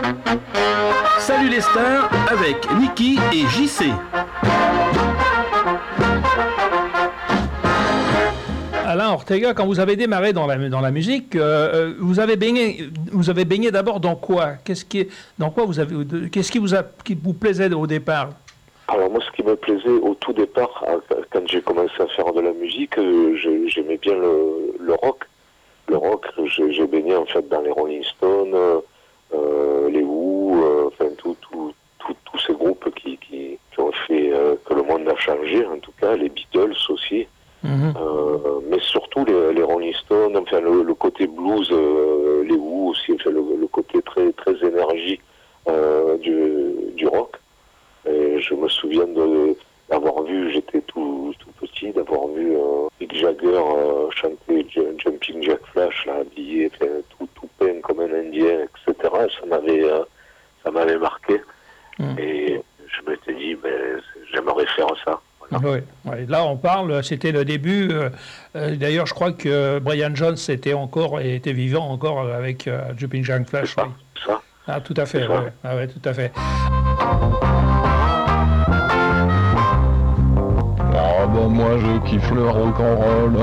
Salut les stars avec Niki et JC. Alain Ortega, quand vous avez démarré dans la musique, vous avez baigné d'abord dans quoi? Qu'est-ce qui vous plaisait au départ? Alors moi, ce qui me plaisait au tout départ, quand j'ai commencé à faire de la musique, j'aimais bien le rock. Le rock, j'ai baigné en fait dans les Rolling Stones, les Who, enfin tous ces groupes qui ont fait que le monde a changé, en tout cas, les Beatles aussi. Mais surtout les Rolling Stones, enfin le côté blues, les Who aussi, enfin le côté très très énergie du rock. Et je me souviens d'avoir vu, j'étais tout petit, d'avoir vu Mick Jagger chanter Jumping Jack Flash, là, habillé, tout peint comme un Indien, etc. Ça m'avait marqué. Et je m'étais dit, j'aimerais faire ça. Oui. Là, on parle, c'était le début. D'ailleurs, je crois que Brian Jones était vivant encore avec Jumping Jack Flash. C'est ça. Ah, tout à fait. Ouais, tout à fait. Ah bah moi je kiffe le rock'n'roll.